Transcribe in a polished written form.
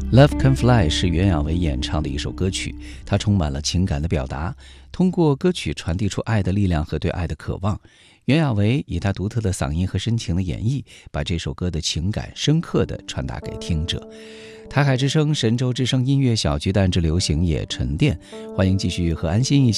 Love Can Fly 是袁娅维演唱的一首歌曲，它充满了情感的表达，通过歌曲传递出爱的力量和对爱的渴望。袁娅维以她独特的嗓音和深情的演绎，把这首歌的情感深刻地传达给听者。台海之声、神州之声音乐小巨蛋之流行也沉淀，欢迎继续和安心一起